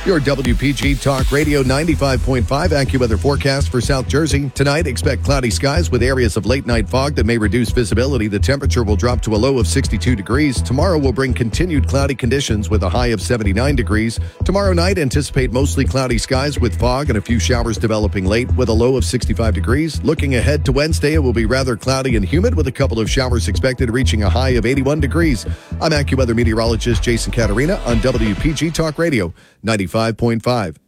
Your WPG Talk Radio 95.5 AccuWeather forecast for South Jersey. Tonight, expect cloudy skies with areas of late-night fog that may reduce visibility. The temperature will drop to a low of 62 degrees. Tomorrow will bring continued cloudy conditions with a high of 79 degrees. Tomorrow night, anticipate mostly cloudy skies with fog and a few showers developing late with a low of 65 degrees. Looking ahead to Wednesday, it will be rather cloudy and humid with a couple of showers expected, reaching a high of 81 degrees. I'm AccuWeather meteorologist Jason Caterina on WPG Talk Radio 95.5.